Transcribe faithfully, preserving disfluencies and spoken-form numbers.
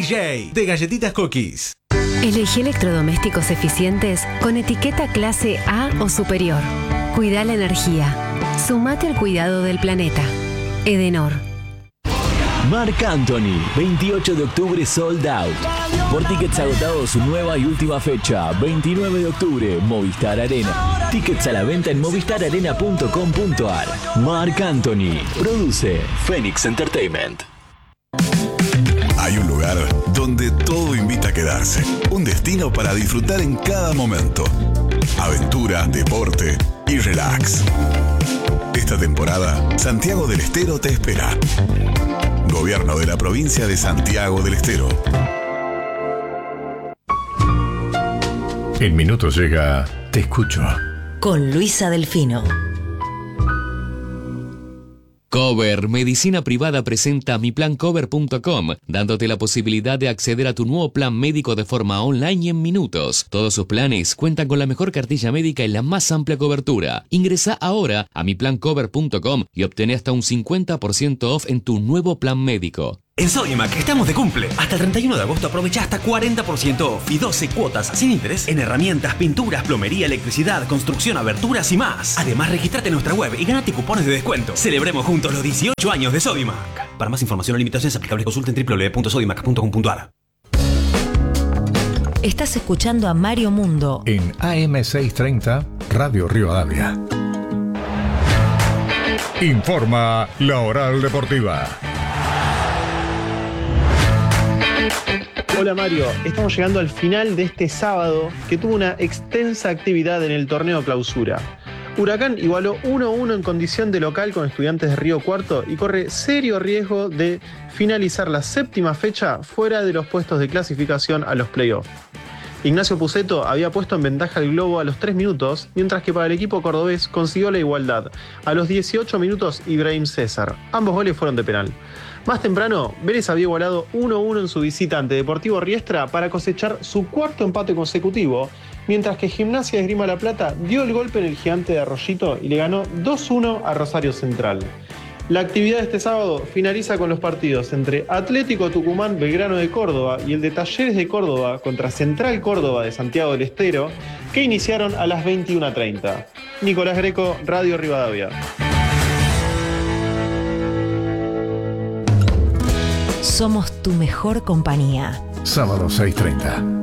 J de Galletitas Cookies. Elegí electrodomésticos eficientes con etiqueta clase A o superior. Cuida la energía. Sumate al cuidado del planeta. Edenor. Marc Anthony, veintiocho de octubre sold out. Por tickets agotados, su nueva y última fecha, veintinueve de octubre, Movistar Arena. Tickets a la venta en movistar arena punto com punto ar. Marc Anthony, produce Phoenix Entertainment. Hay un lugar donde todo invita a quedarse. Un destino para disfrutar en cada momento. Aventura, deporte y relax. Esta temporada, Santiago del Estero te espera. Gobierno de la provincia de Santiago del Estero. En minutos llega Te Escucho. Con Luisa Delfino. Cover Medicina Privada presenta mi plan cover punto com, dándote la posibilidad de acceder a tu nuevo plan médico de forma online y en minutos. Todos sus planes cuentan con la mejor cartilla médica y la más amplia cobertura. Ingresa ahora a mi plan cover punto com y obtén hasta un cincuenta por ciento off en tu nuevo plan médico. En Sodimac estamos de cumple. Hasta el treinta y uno de agosto aprovecha hasta cuarenta por ciento off y doce cuotas sin interés en herramientas, pinturas, plomería, electricidad, construcción, aberturas y más. Además, registrate en nuestra web y ganate cupones de descuento. Celebremos juntos los dieciocho años de Sodimac. Para más información o limitaciones aplicables, consulta en doble u doble u doble u punto sodimac punto com punto ar. Estás escuchando a Mario Mundo en A M seiscientos treinta, Radio Rivadavia. Informa La Oral Deportiva. Hola Mario, estamos llegando al final de este sábado que tuvo una extensa actividad en el torneo Clausura. Huracán igualó uno a uno en condición de local con Estudiantes de Río Cuarto y corre serio riesgo de finalizar la séptima fecha fuera de los puestos de clasificación a los playoffs. Ignacio Puceto había puesto en ventaja el globo a los tres minutos, mientras que para el equipo cordobés consiguió la igualdad. A los dieciocho minutos, Ibrahim César. Ambos goles fueron de penal. Más temprano, Vélez había igualado uno a uno en su visita ante Deportivo Riestra para cosechar su cuarto empate consecutivo, mientras que Gimnasia de Esgrima La Plata dio el golpe en el Gigante de Arroyito y le ganó dos uno a Rosario Central. La actividad de este sábado finaliza con los partidos entre Atlético Tucumán Belgrano de Córdoba y el de Talleres de Córdoba contra Central Córdoba de Santiago del Estero, que iniciaron a las veintiuna treinta. Nicolás Greco, Radio Rivadavia. Somos tu mejor compañía. Sábado seis treinta.